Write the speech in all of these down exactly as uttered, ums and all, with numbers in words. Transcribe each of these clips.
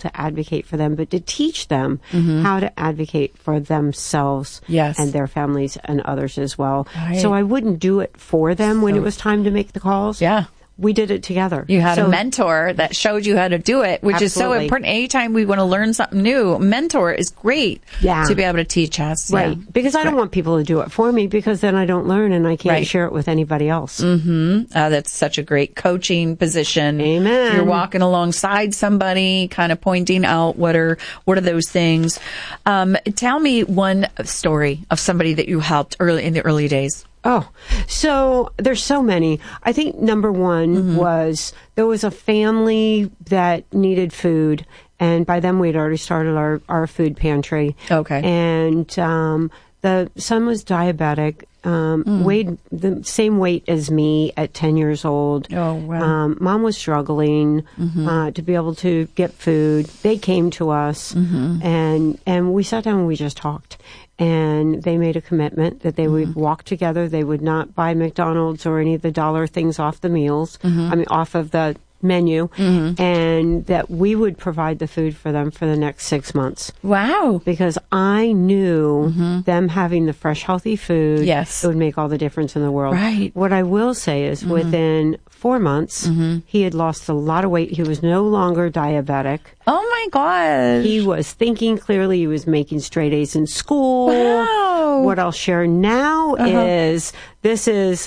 to advocate for them, but to teach them mm-hmm. how to advocate for themselves yes. and their families and others as well. Right. So I wouldn't do it for them when so, it was time to make the calls. Yeah. We did it together. You had so, a mentor that showed you how to do it, which absolutely. is so important. Anytime we want to learn something new, a mentor is great yeah. to be able to teach us. Right. Yeah. Because I don't right. want people to do it for me, because then I don't learn and I can't right. share it with anybody else. Mm-hmm. Uh, that's such a great coaching position. Amen. You're walking alongside somebody, kind of pointing out what are what are those things. Um, tell me one story of somebody that you helped early in the early days. Oh, so there's so many. I think number one mm-hmm. was there was a family that needed food, and by then we'd already started our, our food pantry. Okay. And um, the son was diabetic, um, mm. weighed the same weight as me at ten years old. Oh, wow. Um, Mom was struggling mm-hmm. uh, to be able to get food. They came to us, mm-hmm. and and we sat down and we just talked. And they made a commitment that they would mm-hmm. walk together. They would not buy McDonald's or any of the dollar things off the meals. Mm-hmm. I mean, off of the menu. Mm-hmm. And that we would provide the food for them for the next six months. Wow. Because I knew mm-hmm. them having the fresh, healthy food. Yes. It would make all the difference in the world. Right. What I will say is mm-hmm. within four months, mm-hmm. he had lost a lot of weight. He was no longer diabetic. Oh my gosh. He was thinking clearly. He was making straight A's in school. Wow. What I'll share now uh-huh. is this is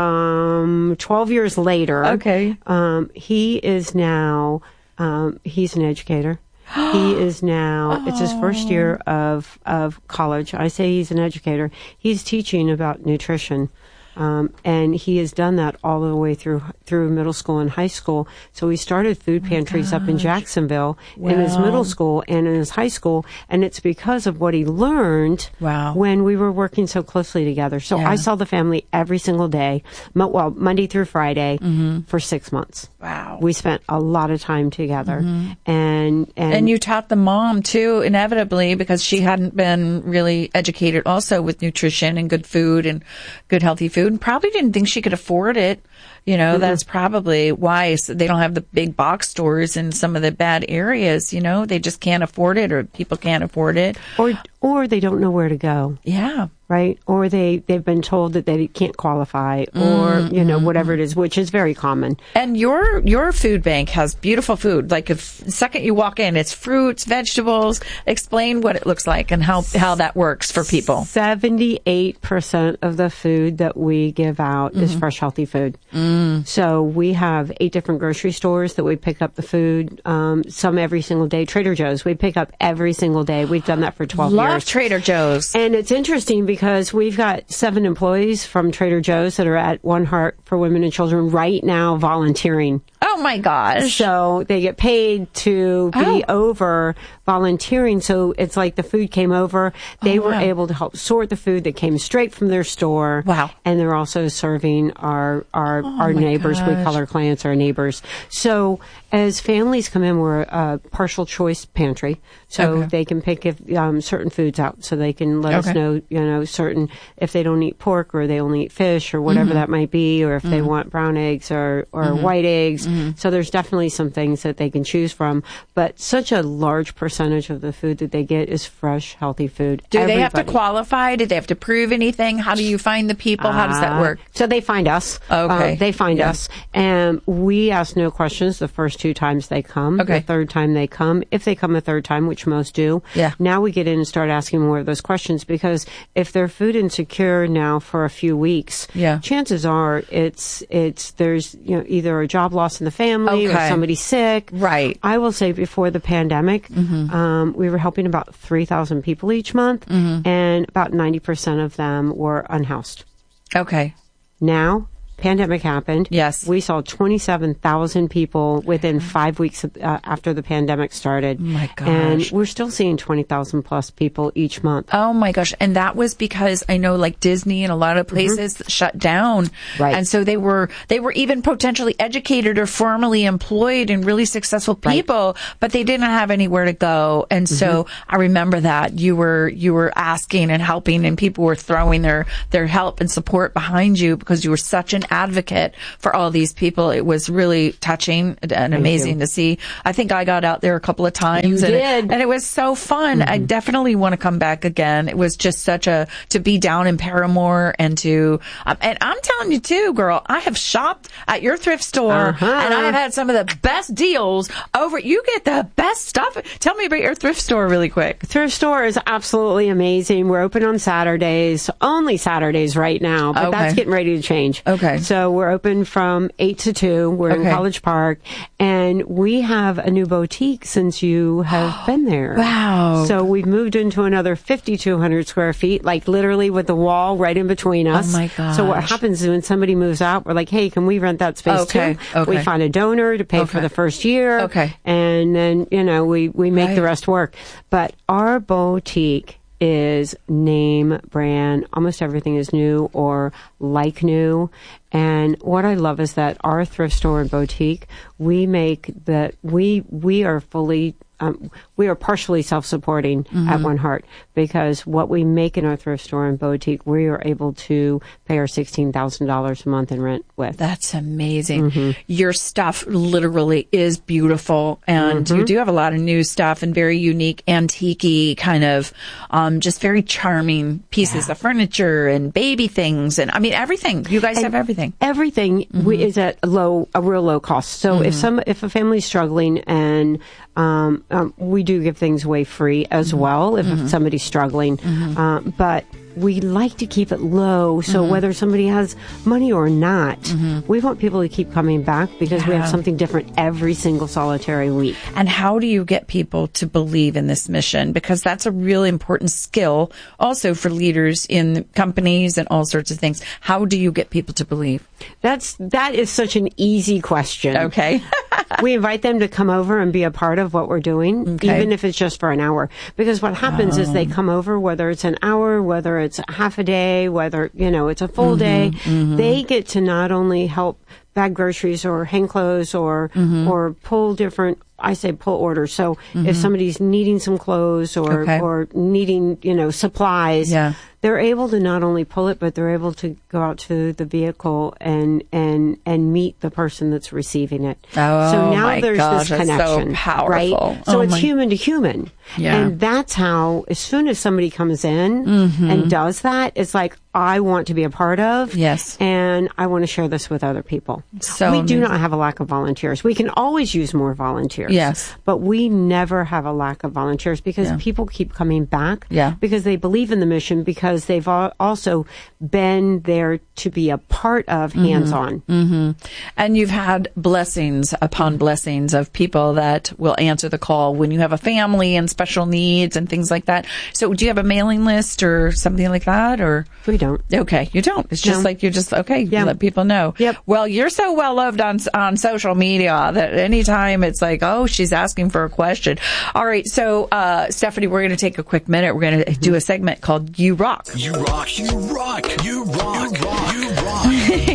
um, twelve years later. Okay. Um, he is now, um, he's an educator. He is now, oh. it's his first year of, of college. I say he's an educator. He's teaching about nutrition. Um, and he has done that all the way through through middle school and high school. So he started food pantries oh up in Jacksonville wow. in his middle school and in his high school. And it's because of what he learned wow. when we were working so closely together. So yeah. I saw the family every single day, mo- well, Monday through Friday mm-hmm. for six months. Wow. We spent a lot of time together. Mm-hmm. And, and and you taught the mom too, inevitably, because she hadn't been really educated also with nutrition and good food and good healthy food. And probably didn't think she could afford it. You know, mm-hmm. that's probably why they don't have the big box stores in some of the bad areas. You know, they just can't afford it, or people can't afford it. Or, or they don't know where to go. Yeah. Right? Or they, they've been told that they can't qualify, or, mm-hmm. you know, whatever it is, which is very common. And your your food bank has beautiful food. Like, if the second you walk in, it's fruits, vegetables. Explain what it looks like and how, how that works for people. seventy-eight percent of the food that we give out mm-hmm. is fresh, healthy food. Mm. So we have eight different grocery stores that we pick up the food, um, some every single day. Trader Joe's, we pick up every single day. We've done that for twelve Love years. Love Trader Joe's. And it's interesting because Because we've got seven employees from Trader Joe's that are at One Heart for Women and Children right now volunteering. Oh my gosh. So they get paid to be oh. over volunteering. So it's like the food came over. They oh, were wow. able to help sort the food that came straight from their store. Wow. And they're also serving our our, oh our neighbors. Gosh. We call our clients our neighbors. So as families come in, we're a partial choice pantry. So okay. they can pick if, um, certain foods out. So they can let okay. us know, you know, certain, if they don't eat pork or they only eat fish or whatever mm-hmm. that might be, or if mm-hmm. they want brown eggs or, or mm-hmm. white eggs. Mm-hmm. So there's definitely some things that they can choose from. But such a large percentage of the food that they get is fresh, healthy food. Do Everybody. They have to qualify? Do they have to prove anything? How do you find the people? How does that work? Uh, so they find us. Okay. Uh, they find yeah. us. And we ask no questions the first two times they come. Okay. The third time they come. If they come a third time, which most do. Yeah. Now we get in and start asking more of those questions, because if they're food insecure now for a few weeks, yeah. chances are it's, it's, there's, you know, either a job loss in the family okay. or somebody sick. Right. I will say before the pandemic, mm-hmm. um, we were helping about three thousand people each month, mm-hmm. and about ninety percent of them were unhoused. Okay. Now, pandemic happened. Yes. We saw twenty-seven thousand people within five weeks of, uh, after the pandemic started. Oh my gosh. And we're still seeing twenty thousand plus people each month. Oh my gosh. And that was because I know like Disney and a lot of places mm-hmm. shut down. Right. And so they were, they were even potentially educated or formally employed and really successful people, right. but they didn't have anywhere to go. And mm-hmm. so I remember that you were, you were asking and helping, and people were throwing their, their help and support behind you because you were such an an advocate for all these people. It was really touching and Thank amazing you. to see. I think I got out there a couple of times. You and did. It, and it was so fun. Mm-hmm. I definitely want to come back again. It was just such a, to be down in Paramore and to, um, and I'm telling you too, girl, I have shopped at your thrift store uh-huh. and I have had some of the best deals over. You get the best stuff. Tell me about your thrift store really quick. Thrift store is absolutely amazing. We're open on Saturdays, only Saturdays right now, but okay. that's getting ready to change. Okay. So we're open from eight to two. We're okay. in College Park, and we have a new boutique since you have been there. Wow. So we've moved into another fifty-two hundred square feet, like literally with the wall right in between us. Oh my gosh. So what happens is when somebody moves out, we're like, hey, can we rent that space okay. too? Okay. We find a donor to pay okay. for the first year. Okay. And then, you know, we, we make right. the rest work. But our boutique is name brand. Almost everything is new or like new. And what I love is that our thrift store and boutique, we make that we we are fully um, we are partially self-supporting mm-hmm. at One Heart, because what we make in our thrift store and boutique, we are able to pay our sixteen thousand dollars a month in rent with. That's amazing. Mm-hmm. Your stuff literally is beautiful, and mm-hmm. you do have a lot of new stuff and very unique, antique-y kind of, um, just very charming pieces yeah. of furniture and baby things, and I mean everything. You guys and have everything. Everything mm-hmm. we, is at a low, a real low cost. So mm-hmm. if some, if a family's struggling, and um, um, we do give things away free as mm-hmm. well if mm-hmm. somebody's struggling, mm-hmm. uh, but we like to keep it low. So mm-hmm. whether somebody has money or not, mm-hmm. we want people to keep coming back because yeah. we have something different every single solitary week. And how do you get people to believe in this mission? Because that's a really important skill also for leaders in companies and all sorts of things. How do you get people to believe? That's, that is such an easy question. Okay. We invite them to come over and be a part of what we're doing, okay. even if it's just for an hour. Because what happens oh. is they come over, whether it's an hour, whether it's half a day, whether, you know, it's a full mm-hmm, day, mm-hmm. they get to not only help bag groceries or hang clothes or, mm-hmm. or pull different, I say pull orders. So mm-hmm. if somebody's needing some clothes or, okay. or needing, you know, supplies, yeah. they're able to not only pull it, but they're able to go out to the vehicle and, and, and meet the person that's receiving it. Oh, so now my there's gosh, this connection, so powerful. Right? So oh it's my. human to human. Yeah. And that's how, as soon as somebody comes in mm-hmm. and does that, it's like, I want to be a part of. Yes. And I want to share this with other people. So we amazing. do not have a lack of volunteers. We can always use more volunteers. Yes. But we never have a lack of volunteers because yeah. people keep coming back. Yeah. Because they believe in the mission, because they've also been there to be a part of mm-hmm. hands-on. Mm-hmm. And you've had blessings upon blessings of people that will answer the call when you have a family and special needs and things like that. So do you have a mailing list or something like that? Or we don't. Okay, you don't. It's just no. like you're just, okay, yeah. you let people know. Yep. Well, you're so well loved on on social media that anytime it's like, oh, she's asking for a question. All right, so uh, Stephanie, we're going to take a quick minute. We're going to mm-hmm. do a segment called You Rock. You rock, you rock, you rock, you rock, you rock.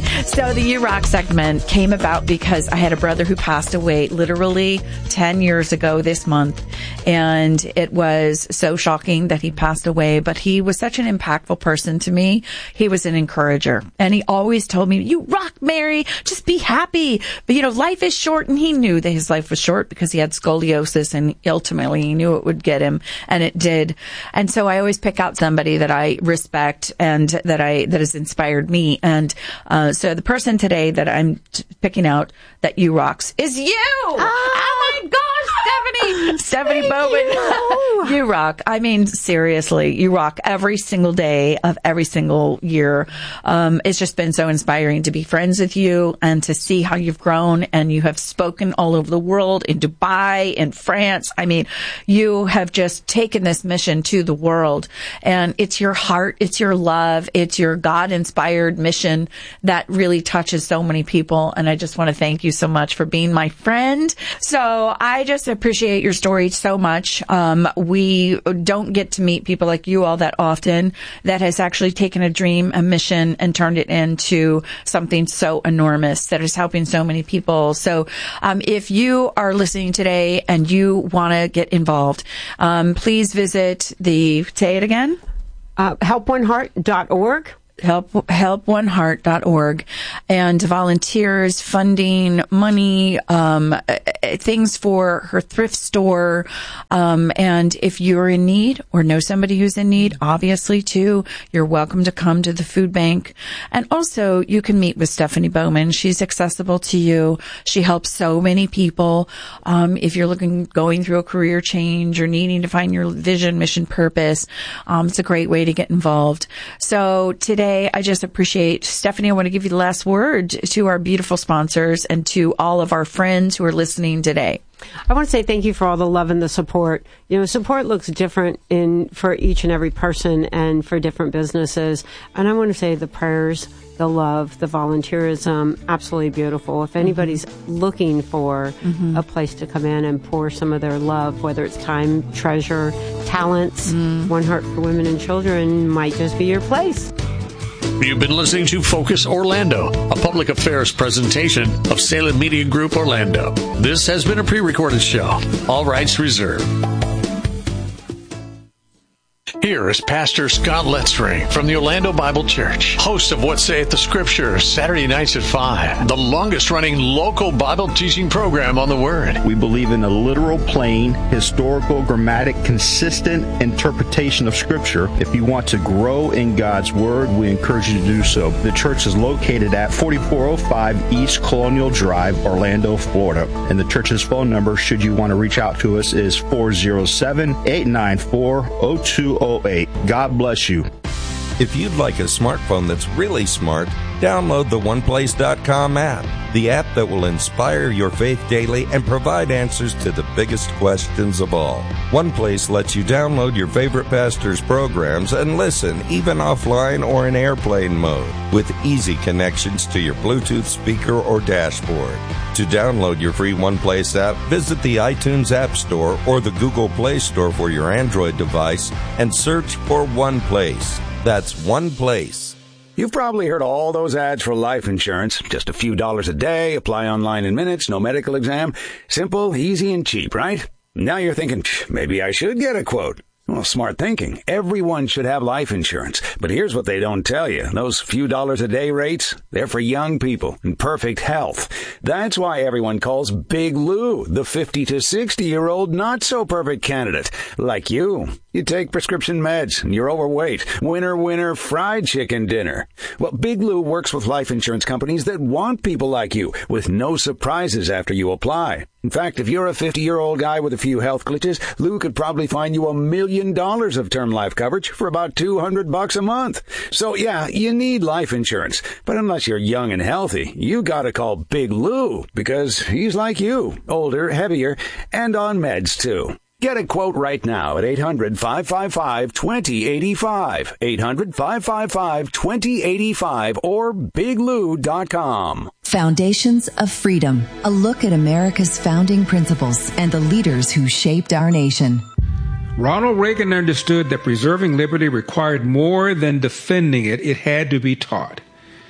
So the You Rock segment came about because I had a brother who passed away literally ten years ago this month. And it was so shocking that he passed away, but he was such an impactful person to me. He was an encourager. And he always told me, you rock, Mary, just be happy. But, you know, life is short. And he knew that his life was short because he had scoliosis, and ultimately he knew it would get him, and it did. And so I always pick out somebody that I respect and that I, that has inspired me. And, uh, so the person today that I'm t- picking out that you rocks is you. Oh, oh my gosh, Stephanie, Stephanie Bowman. You. You rock. I mean, seriously, you rock every single day of every single year. Um, it's just been so inspiring to be friends with you and to see how you've grown, and you have spoken all over the world, in Dubai, in France. I mean, you have just taken this mission to the world, and it's your heart, it's your love, it's your God-inspired mission that really touches so many people. And I just want to thank you so much for being my friend. So I just appreciate your story so much. Um, we don't get to meet people like you all that often that has actually taken a dream, a mission, and turned it into something so enormous that is helping so many people. So um, if you are listening today and you want to get involved, um, please visit the, say it again. Uh, help one heart dot org. help help one heart dot org, and volunteers, funding, money, um, things for her thrift store. Um, and if you're in need or know somebody who's in need, obviously too, you're welcome to come to the food bank. And also you can meet with Stephanie Bowman. She's accessible to you. She helps so many people. Um, if you're looking, going through a career change or needing to find your vision, mission, purpose, um, it's a great way to get involved. So today, I just appreciate, Stephanie, I want to give you the last word to our beautiful sponsors and to all of our friends who are listening today. I want to say thank you for all the love and the support. You know, support looks different in for each and every person and for different businesses. And I want to say the prayers, the love, the volunteerism, absolutely beautiful. If anybody's mm-hmm. looking for mm-hmm. a place to come in and pour some of their love, whether it's time, treasure, talents, mm. One Heart for Women and Children might just be your place. You've been listening to Focus Orlando, a public affairs presentation of Salem Media Group Orlando. This has been a pre-recorded show. All rights reserved. Here is Pastor Scott Letzring from the Orlando Bible Church, host of What Saith the Scripture, Saturday nights at five, the longest-running local Bible teaching program on the Word. We believe in a literal, plain, historical, grammatic, consistent interpretation of Scripture. If you want to grow in God's Word, we encourage you to do so. The church is located at forty-four oh five East Colonial Drive, Orlando, Florida. And the church's phone number, should you want to reach out to us, is four oh seven, eight nine four, oh two oh eight. God bless you. If you'd like a smartphone that's really smart, download the one place dot com app, the app that will inspire your faith daily and provide answers to the biggest questions of all. OnePlace lets you download your favorite pastor's programs and listen, even offline or in airplane mode, with easy connections to your Bluetooth speaker or dashboard. To download your free OnePlace app, visit the iTunes App Store or the Google Play Store for your Android device and search for OnePlace. That's OnePlace. You've probably heard all those ads for life insurance. Just a few dollars a day, apply online in minutes, no medical exam. Simple, easy, and cheap, right? Now you're thinking, maybe I should get a quote. Well, smart thinking. Everyone should have life insurance. But here's what they don't tell you. Those few dollars a day rates, they're for young people in perfect health. That's why everyone calls Big Lou the fifty to sixty-year-old not-so-perfect candidate. Like you. You take prescription meds and you're overweight. Winner, winner, fried chicken dinner. Well, Big Lou works with life insurance companies that want people like you with no surprises after you apply. In fact, if you're a fifty-year-old guy with a few health glitches, Lou could probably find you a million dollars of term life coverage for about two hundred bucks a month. So yeah, you need life insurance. But unless you're young and healthy, you gotta call Big Lou because he's like you, older, heavier, and on meds too. Get a quote right now at eight hundred, five five five, two oh eight five, eight hundred, five five five, two oh eight five, or big lou dot com. Foundations of Freedom, a look at America's founding principles and the leaders who shaped our nation. Ronald Reagan understood that preserving liberty required more than defending it, it had to be taught.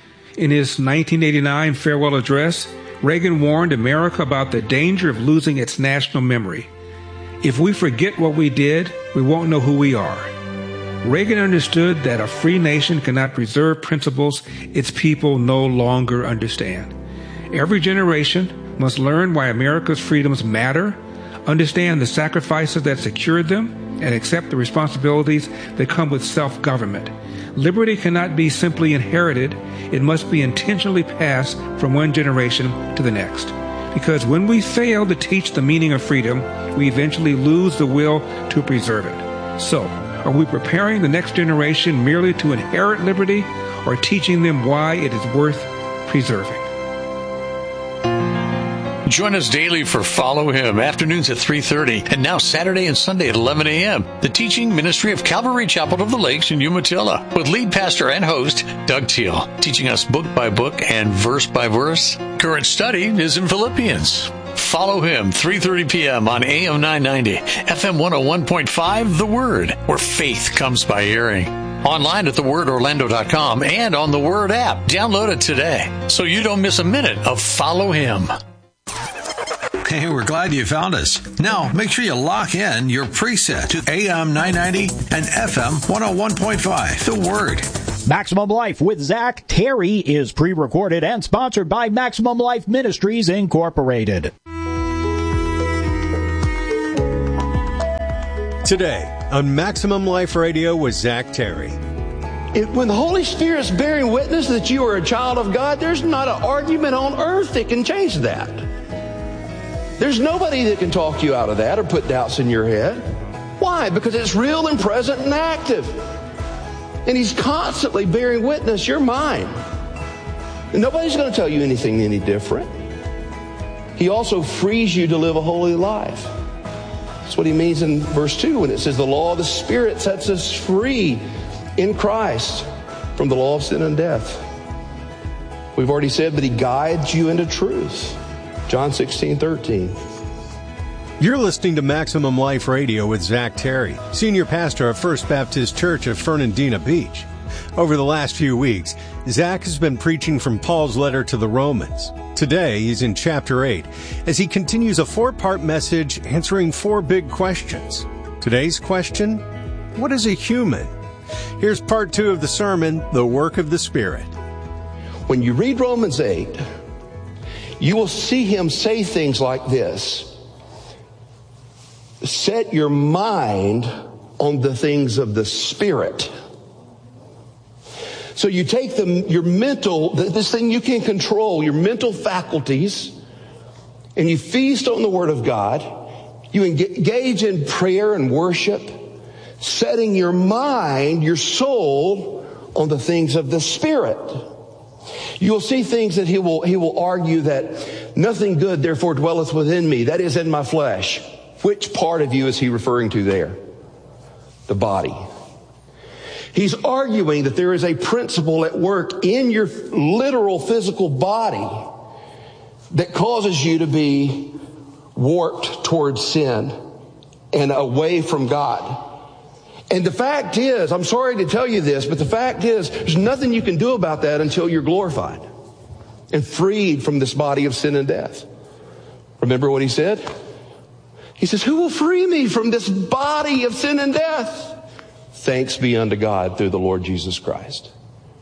In his nineteen eighty-nine farewell address, Reagan warned America about the danger of losing its national memory. If we forget what we did, we won't know who we are. Reagan understood that a free nation cannot preserve principles its people no longer understand. Every generation must learn why America's freedoms matter, understand the sacrifices that secured them, and accept the responsibilities that come with self-government. Liberty cannot be simply inherited. It must be intentionally passed from one generation to the next. Because when we fail to teach the meaning of freedom, we eventually lose the will to preserve it. So, are we preparing the next generation merely to inherit liberty, or teaching them why it is worth preserving? Join us daily for Follow Him, afternoons at three thirty, and now Saturday and Sunday at eleven a.m. The teaching ministry of Calvary Chapel of the Lakes in Umatilla, with lead pastor and host Doug Teal, teaching us book by book and verse by verse. Current study is in Philippians. Follow Him, three thirty p.m. on A M nine ninety, F M one oh one point five, The Word, where faith comes by hearing. Online at the word orlando dot com and on the Word app. Download it today so you don't miss a minute of Follow Him. Hey, we're glad you found us. Now, make sure you lock in your preset to A M nine ninety and F M one oh one point five, The Word. Maximum Life with Zach Terry is pre-recorded and sponsored by Maximum Life Ministries, Incorporated. Today on Maximum Life Radio with Zach Terry. It, when the Holy Spirit's bearing witness that you are a child of God, there's not an argument on earth that can change that. There's nobody that can talk you out of that or put doubts in your head. Why? Because it's real and present and active. And He's constantly bearing witness. You're mine. And nobody's going to tell you anything any different. He also frees you to live a holy life. That's what He means in verse two when it says the law of the Spirit sets us free in Christ from the law of sin and death. We've already said that He guides you into truth. John sixteen thirteen. You're listening to Maximum Life Radio with Zach Terry, Senior Pastor of First Baptist Church of Fernandina Beach. Over the last few weeks, Zach has been preaching from Paul's letter to the Romans. Today, he's in chapter eight, as he continues a four-part message answering four big questions. Today's question, what is a human? Here's part two of the sermon, The Work of the Spirit. When you read Romans eight, you will see him say things like this. Set your mind on the things of the Spirit. So you take the, your mental, this thing you can control, your mental faculties, and you feast on the Word of God. You engage in prayer and worship, setting your mind, your soul, on the things of the Spirit. You'll see things that he will, he will argue that nothing good therefore dwelleth within me, that is in my flesh. Which part of you is he referring to there? The body. He's arguing that there is a principle at work in your literal physical body that causes you to be warped towards sin and away from God. And the fact is, I'm sorry to tell you this, but the fact is, there's nothing you can do about that until you're glorified and freed from this body of sin and death. Remember what he said? He says, who will free me from this body of sin and death? Thanks be unto God through the Lord Jesus Christ.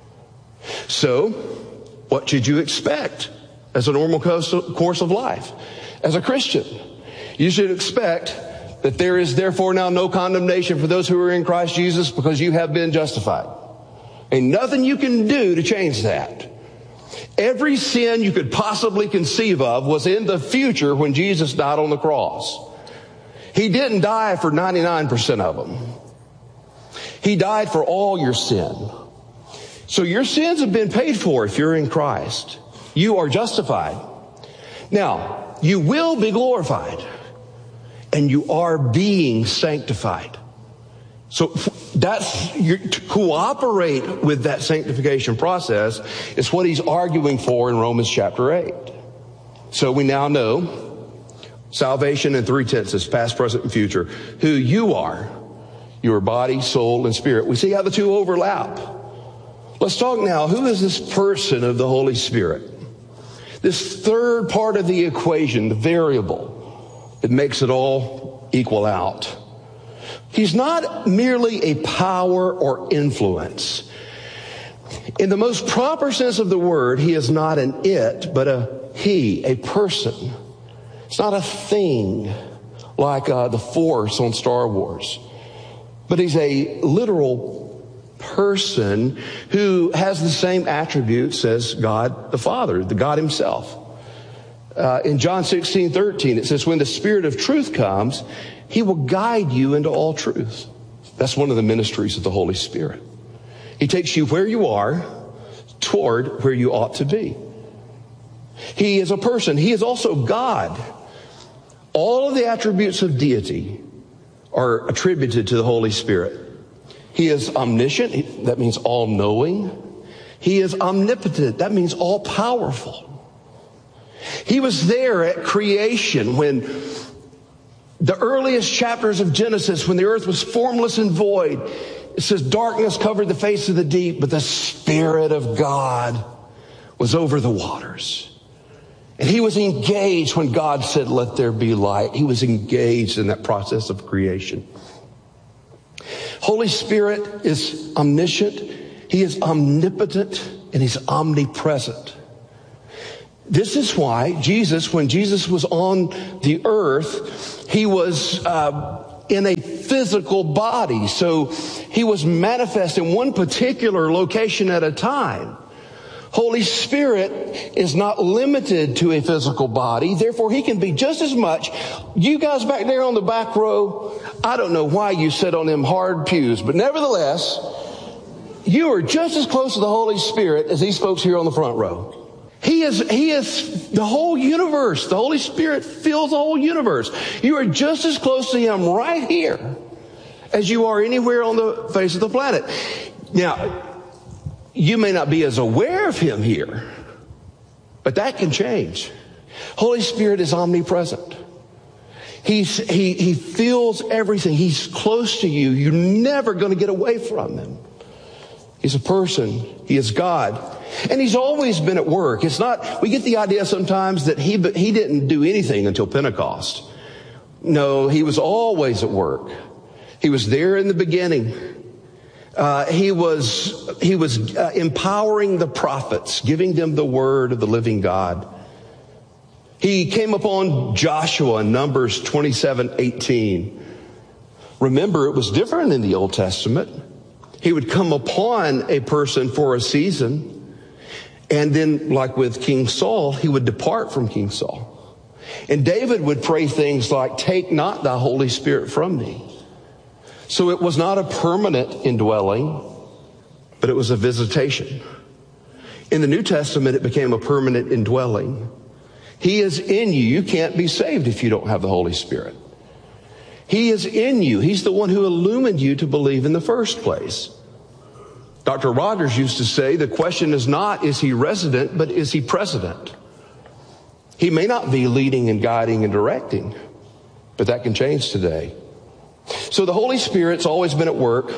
So, what should you expect as a normal course of life? As a Christian, you should expect that there is therefore now no condemnation for those who are in Christ Jesus because you have been justified. Ain't nothing you can do to change that. Every sin you could possibly conceive of was in the future when Jesus died on the cross. He didn't die for ninety-nine percent of them. He died for all your sin. So your sins have been paid for if you're in Christ. You are justified. Now, you will be glorified. And you are being sanctified. So that's, you're, to cooperate with that sanctification process is what he's arguing for in Romans chapter eight. So we now know salvation in three tenses, past, present, and future. Who you are, your body, soul, and spirit. We see how the two overlap. Let's talk now, who is this person of the Holy Spirit? This third part of the equation, the variable. It makes it all equal out. He's not merely a power or influence. In the most proper sense of the word, he is not an it, but a he, a person. It's not a thing like uh, the Force on Star Wars. But he's a literal person who has the same attributes as God the Father, the God himself. Uh, in John sixteen thirteen, it says, when the Spirit of truth comes, he will guide you into all truth. That's one of the ministries of the Holy Spirit. He takes you where you are toward where you ought to be. He is a person. He is also God. All of the attributes of deity are attributed to the Holy Spirit. He is omniscient. That means all-knowing. He is omnipotent. That means all-powerful. He was there at creation when the earliest chapters of Genesis, when the earth was formless and void, it says darkness covered the face of the deep, but the Spirit of God was over the waters. And he was engaged when God said, let there be light. He was engaged in that process of creation. Holy Spirit is omniscient. He is omnipotent and he's omnipresent. This is why Jesus, when Jesus was on the earth, he was uh, in a physical body. So he was manifest in one particular location at a time. Holy Spirit is not limited to a physical body. Therefore, he can be just as much. You guys back there on the back row, I don't know why you sit on them hard pews, but nevertheless, you are just as close to the Holy Spirit as these folks here on the front row. He is, he is the whole universe. The Holy Spirit fills the whole universe. You are just as close to him right here as you are anywhere on the face of the planet. Now, you may not be as aware of him here, but that can change. Holy Spirit is omnipresent. He's, he, he feels everything. He's close to you. You're never going to get away from him. He's a person. He is God. And he's always been at work. It's not, we get the idea sometimes that he, he didn't do anything until Pentecost. No, he was always at work. He was there in the beginning. Uh, he was, he was uh, empowering the prophets, giving them the word of the living God. He came upon Joshua in Numbers twenty-seven eighteen. Remember, it was different in the Old Testament. He would come upon a person for a season, and then, like with King Saul, he would depart from King Saul. And David would pray things like, "Take not thy Holy Spirit from me." So it was not a permanent indwelling, but it was a visitation. In the New Testament, it became a permanent indwelling. He is in you. You can't be saved if you don't have the Holy Spirit. He is in you. He's the one who illumined you to believe in the first place. Doctor Rogers used to say, the question is not, is he resident, but is he president? He may not be leading and guiding and directing, but that can change today. So the Holy Spirit's always been at work.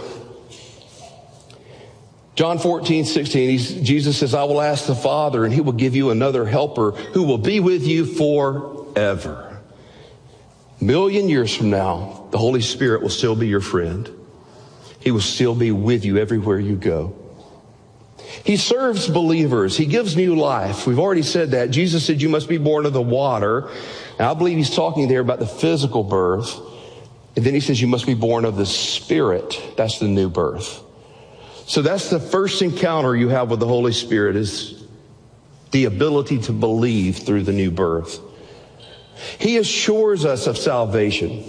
John fourteen sixteen, he's, Jesus says, I will ask the Father, and he will give you another helper who will be with you forever. A million years from now, the Holy Spirit will still be your friend. He will still be with you everywhere you go. He serves believers. He gives new life. We've already said that. Jesus said you must be born of the water. Now, I believe he's talking there about the physical birth. And then he says you must be born of the Spirit. That's the new birth. So that's the first encounter you have with the Holy Spirit, is the ability to believe through the new birth. He assures us of salvation.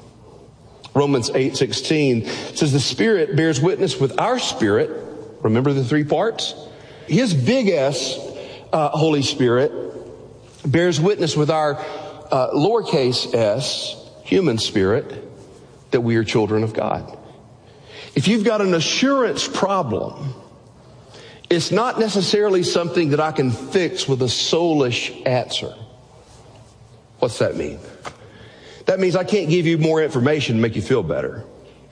Romans eight sixteen says the Spirit bears witness with our spirit. Remember the three parts? His big S, uh, Holy Spirit, bears witness with our uh, lowercase s, human spirit, that we are children of God. If you've got an assurance problem, it's not necessarily something that I can fix with a soulish answer. What's that mean? That means I can't give you more information to make you feel better.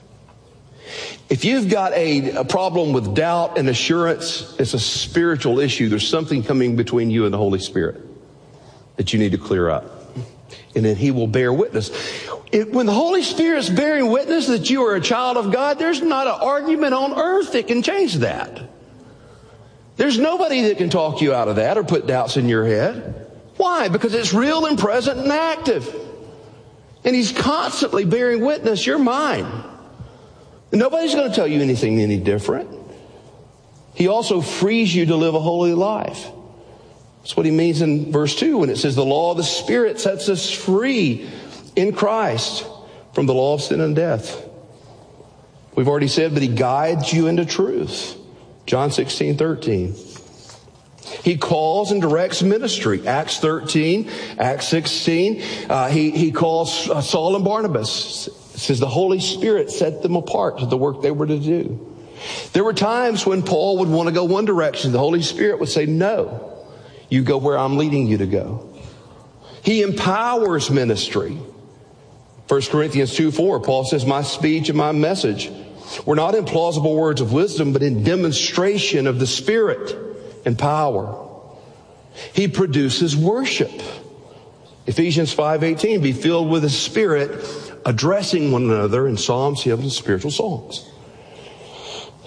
If you've got a, a problem with doubt and assurance, it's a spiritual issue. There's something coming between you and the Holy Spirit that you need to clear up. And then he will bear witness. It, when the Holy Spirit's bearing witness that you are a child of God, there's not an argument on earth that can change that. There's nobody that can talk you out of that or put doubts in your head. Why? Because it's real and present and active. And he's constantly bearing witness. You're mine. And nobody's going to tell you anything any different. He also frees you to live a holy life. That's what he means in verse two when it says the law of the Spirit sets us free in Christ from the law of sin and death. We've already said that he guides you into truth. John sixteen thirteen. He calls and directs ministry. Acts thirteen, Acts sixteen. Uh, he, he calls uh, Saul and Barnabas. It says the Holy Spirit set them apart to the work they were to do. There were times when Paul would want to go one direction. The Holy Spirit would say, no. You go where I'm leading you to go. He empowers ministry. First Corinthians two four, Paul says, my speech and my message were not in plausible words of wisdom, but in demonstration of the Spirit and power. He produces worship. Ephesians five eighteen, be filled with the Spirit, addressing one another in psalms, hymns, and spiritual songs.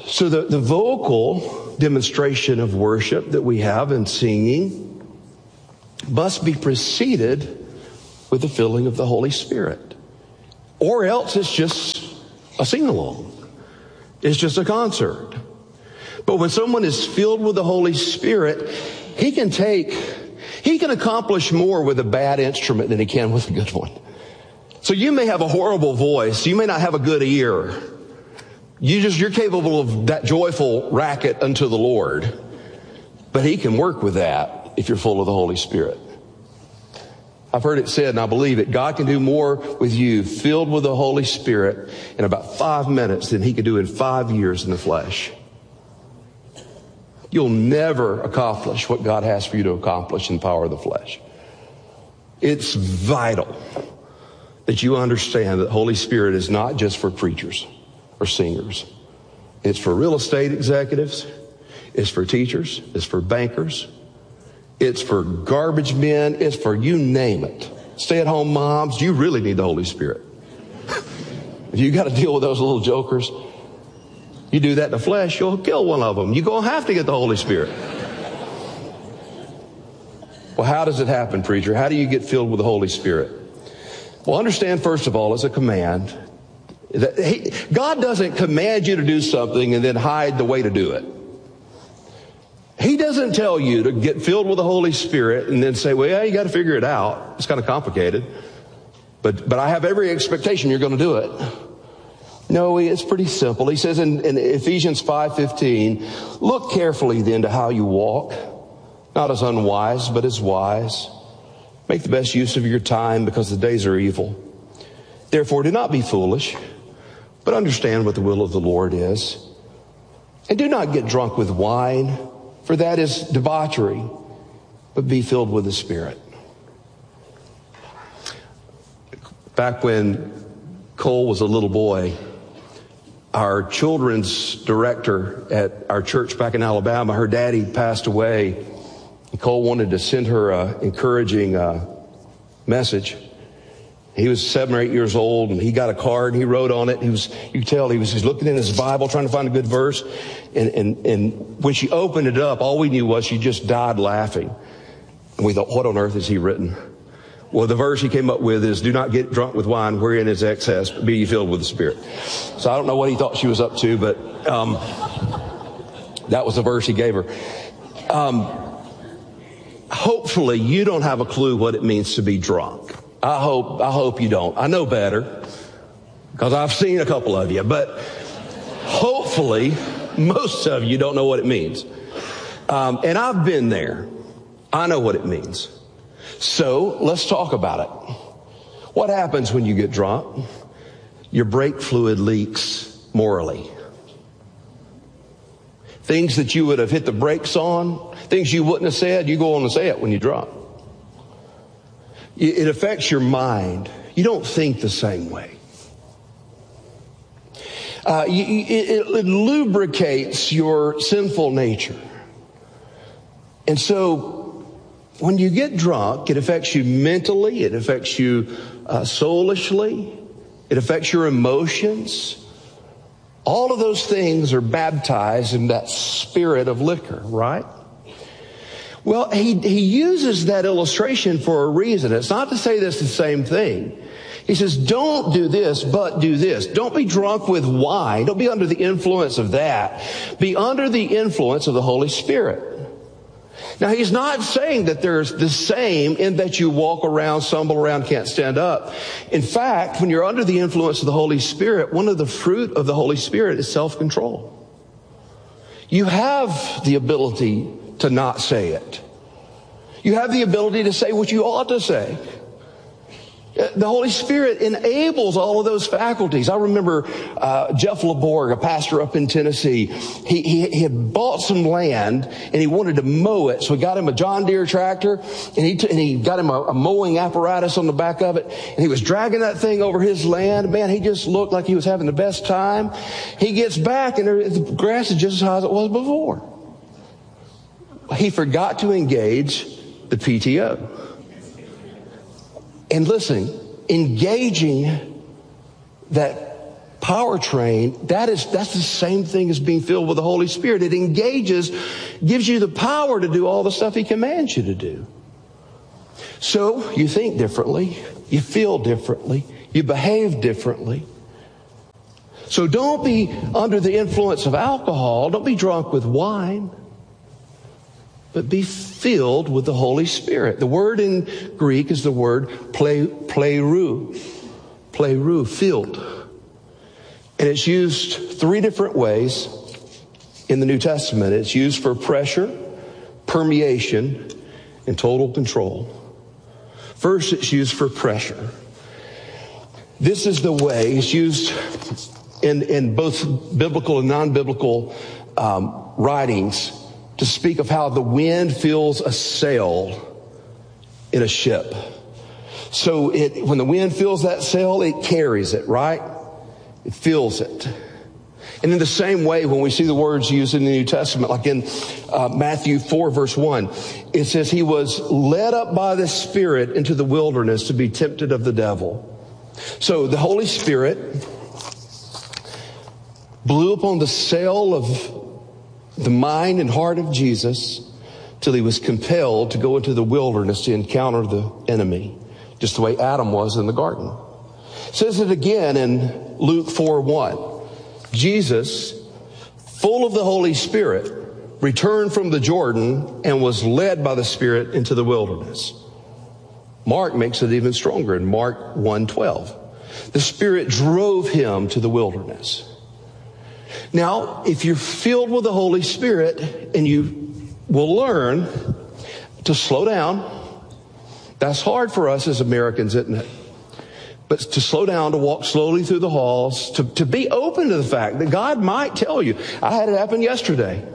So the, the vocal demonstration of worship that we have in singing must be preceded with the filling of the Holy Spirit. Or else it's just a sing-along. It's just a concert. But when someone is filled with the Holy Spirit, he can take, he can accomplish more with a bad instrument than he can with a good one. So you may have a horrible voice. You may not have a good ear. You just, you're capable of that joyful racket unto the Lord. But he can work with that if you're full of the Holy Spirit. I've heard it said, and I believe it, God can do more with you filled with the Holy Spirit in about five minutes than he could do in five years in the flesh. You'll never accomplish what God has for you to accomplish in the power of the flesh. It's vital that you understand that the Holy Spirit is not just for preachers or singers. It's for real estate executives. It's for teachers. It's for bankers. It's for garbage men. It's for you name it. Stay-at-home moms, you really need the Holy Spirit. If you got to deal with those little jokers, you do that in the flesh, you'll kill one of them. You're going to have to get the Holy Spirit. Well, how does it happen, preacher? How do you get filled with the Holy Spirit? Well, understand, first of all, it's a command. That he, God doesn't command you to do something and then hide the way to do it. He doesn't tell you to get filled with the Holy Spirit and then say, well, yeah, you got to figure it out. It's kind of complicated. But, but I have every expectation you're going to do it. No, it's pretty simple. He says in, in Ephesians five fifteen, look carefully then to how you walk, not as unwise, but as wise. Make the best use of your time because the days are evil. Therefore, do not be foolish, but understand what the will of the Lord is. And do not get drunk with wine, for that is debauchery, but be filled with the Spirit. Back when Cole was a little boy, our children's director at our church back in Alabama, her daddy passed away. Cole wanted to send her an encouraging uh, message. He was seven or eight years old, and he got a card, and he wrote on it. He was, you could tell he was, he was looking in his Bible, trying to find a good verse. And, and, and when she opened it up, all we knew was she just died laughing. And we thought, what on earth has he written? Well, the verse he came up with is, do not get drunk with wine wherein is excess, but be ye filled with the Spirit. So I don't know what he thought she was up to, but um, that was the verse he gave her. Um, hopefully you don't have a clue what it means to be drunk. I hope, I hope you don't. I know better because I've seen a couple of you, but hopefully most of you don't know what it means. Um, and I've been there. I know what it means. So let's talk about it. What happens when you get drunk? Your brake fluid leaks morally. Things that you would have hit the brakes on, things you wouldn't have said, you go on and say it when you're drunk. It affects your mind. You don't think the same way. Uh, you, it, it lubricates your sinful nature. And so when you get drunk, it affects you mentally, it affects you uh, soulishly, it affects your emotions. All of those things are baptized in that spirit of liquor, right? Well, he, he uses that illustration for a reason. It's not to say this the same thing. He says, don't do this, but do this. Don't be drunk with wine. Don't be under the influence of that. Be under the influence of the Holy Spirit. Now, he's not saying that there's the same in that you walk around, stumble around, can't stand up. In fact, when you're under the influence of the Holy Spirit, one of the fruit of the Holy Spirit is self-control. You have the ability to not say it. You have the ability to say what you ought to say. The Holy Spirit enables all of those faculties. I remember uh, Jeff LeBorg, a pastor up in Tennessee. He, he, he had bought some land and he wanted to mow it, so he got him a John Deere tractor and he t- and he got him a, a mowing apparatus on the back of it. And he was dragging that thing over his land. Man, he just looked like he was having the best time. He gets back and there, the grass is just as high as it was before. He forgot to engage the P T O. And listen, engaging that powertrain, that is, that's the same thing as being filled with the Holy Spirit. It engages, gives you the power to do all the stuff He commands you to do. So you think differently, you feel differently, you behave differently. So don't be under the influence of alcohol, don't be drunk with wine, but be filled with the Holy Spirit. The word in Greek is the word ple, plerou, plerou, filled. And it's used three different ways in the New Testament. It's used for pressure, permeation, and total control. First, it's used for pressure. This is the way it's used in, in both biblical and non-biblical um, writings to speak of how the wind fills a sail in a ship. So it, when the wind fills that sail, it carries it, right? It fills it. And in the same way, when we see the words used in the New Testament, like in uh, Matthew four, verse one, it says he was led up by the Spirit into the wilderness to be tempted of the devil. So the Holy Spirit blew upon the sail of the mind and heart of Jesus till he was compelled to go into the wilderness to encounter the enemy, just the way Adam was in the garden. It says it again in Luke four one. Jesus, full of the Holy Spirit, returned from the Jordan and was led by the Spirit into the wilderness. Mark makes it even stronger in Mark one twelve. The Spirit drove him to the wilderness. Now, if you're filled with the Holy Spirit, and you will learn to slow down, that's hard for us as Americans, isn't it? But to slow down, to walk slowly through the halls, to, to be open to the fact that God might tell you. I had it happen yesterday.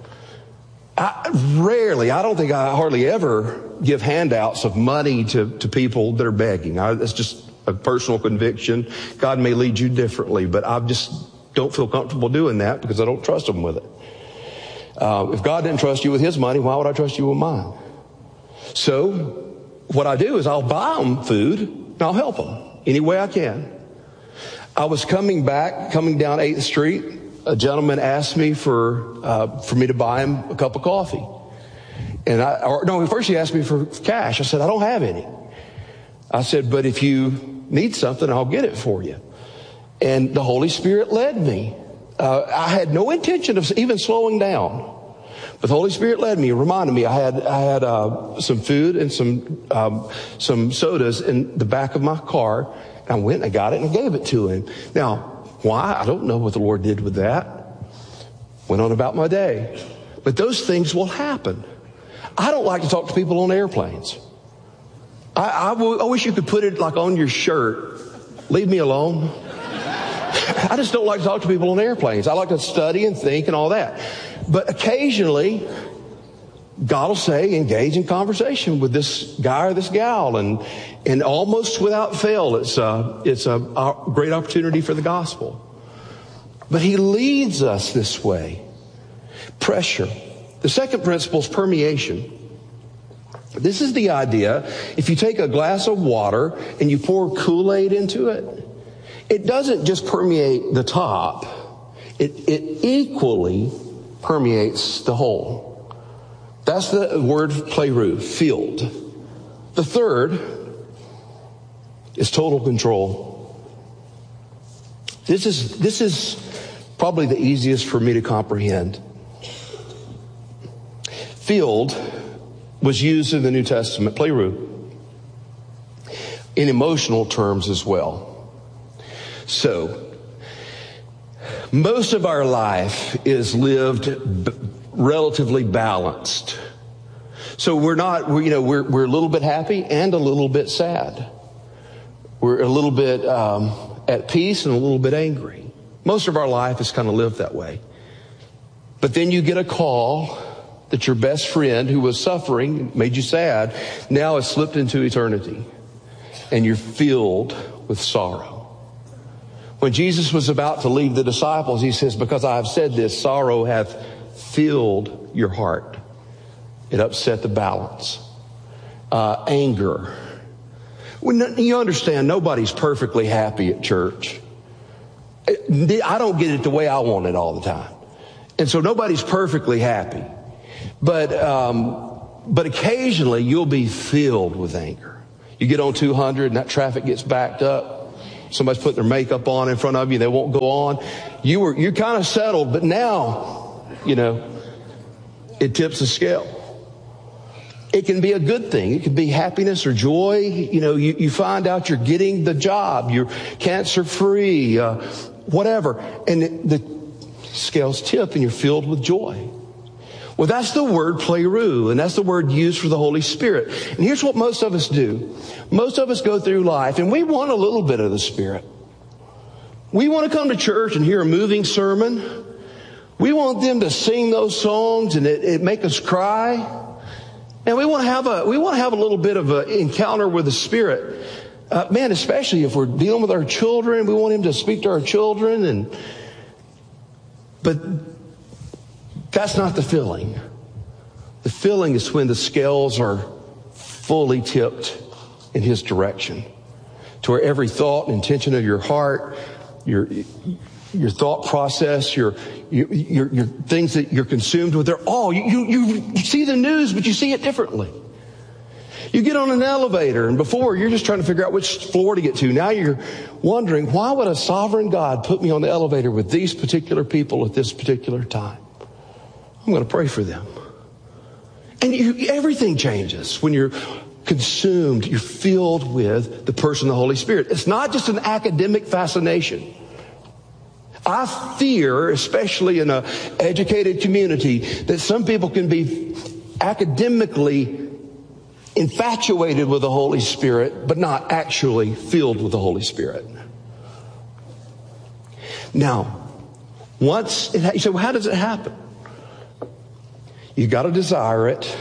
I rarely, I don't think I hardly ever give handouts of money to, to people that are begging. I, that's just a personal conviction. God may lead you differently, but I just don't feel comfortable doing that because I don't trust Him with it. Uh, if God didn't trust you with His money, why would I trust you with mine? So what I do is I'll buy them food and I'll help them any way I can. I was coming back, coming down eighth Street. A gentleman asked me for uh, for me to buy him a cup of coffee. And I, or no, first he asked me for cash. I said, I don't have any. I said, but if you need something, I'll get it for you. And the Holy Spirit led me. Uh, I had no intention of even slowing down. But the Holy Spirit led me, reminded me I had I had uh, some food and some um, some sodas in the back of my car. And I went and I got it and I gave it to him. Now, why? I don't know what the Lord did with that. Went on about my day. But those things will happen. I don't like to talk to people on airplanes. I, I, w- I wish you could put it like on your shirt. Leave me alone. I just don't like to talk to people on airplanes. I like to study and think and all that. But occasionally, God will say, engage in conversation with this guy or this gal. And, and almost without fail, it's a, it's a, a great opportunity for the gospel. But He leads us this way. Pressure. The second principle is permeation. This is the idea, if you take a glass of water and you pour Kool-Aid into it, it doesn't just permeate the top. It, it equally permeates the whole. That's the word plerou, filled. The third is total control. This is, this is probably the easiest for me to comprehend. Filled was used in the New Testament, plerou, in emotional terms as well. So, most of our life is lived b- relatively balanced. So we're not, we're, you know, we're we're a little bit happy and a little bit sad. We're a little bit um, at peace and a little bit angry. Most of our life is kind of lived that way. But then you get a call that your best friend who was suffering, made you sad, now has slipped into eternity. And you're filled with sorrow. When Jesus was about to leave the disciples, He says, because I have said this, sorrow hath filled your heart. It upset the balance. Uh, anger. When you understand, nobody's perfectly happy at church. I don't get it the way I want it all the time. And so nobody's perfectly happy. But, um, but occasionally you'll be filled with anger. You get on two hundred and that traffic gets backed up. Somebody's putting their makeup on in front of you. They won't go on. You were, you're kind of settled, but now, you know, it tips the scale. It can be a good thing. It can be happiness or joy. You know, you, you find out you're getting the job. You're cancer free, uh, whatever. And it, the scales tip and you're filled with joy. Well, that's the word pleroo, and that's the word used for the Holy Spirit. And here's what most of us do. Most of us go through life, and we want a little bit of the Spirit. We want to come to church and hear a moving sermon. We want them to sing those songs and it, it make us cry. And we want to have a we want to have a little bit of an encounter with the Spirit. Uh, man, especially if we're dealing with our children, we want Him to speak to our children. And but that's not the feeling. The feeling is when the scales are fully tipped in His direction, to where every thought and intention of your heart, your your thought process, your your your, your things that you're consumed with, they're all you, you you see the news, but you see it differently. You get on an elevator, and before you're just trying to figure out which floor to get to. Now you're wondering, why would a sovereign God put me on the elevator with these particular people at this particular time? I'm going to pray for them. And you, everything changes when you're consumed, you're filled with the person of the Holy Spirit. It's not just an academic fascination. I fear, especially in an educated community, that some people can be academically infatuated with the Holy Spirit, but not actually filled with the Holy Spirit. Now, once it ha- you say, well, how does it happen? You got to desire it.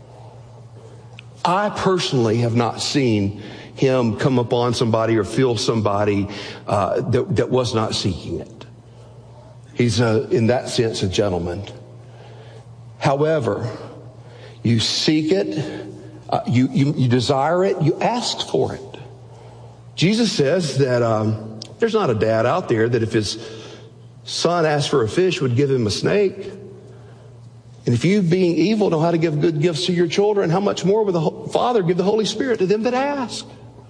I personally have not seen Him come upon somebody or feel somebody uh, that, that was not seeking it. He's, a, in that sense, a gentleman. However, you seek it, uh, you, you, you desire it, you ask for it. Jesus says that um, there's not a dad out there that if his son asked for a fish would give him a snake. And if you, being evil, know how to give good gifts to your children, how much more will the Father give the Holy Spirit to them that ask?